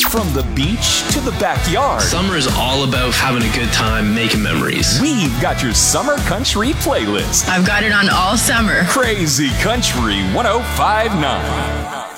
From the beach to the backyard, Summer is all about having a good time, making memories. we've got your summer country playlist. I've got it on all summer. Crazy Country 1059.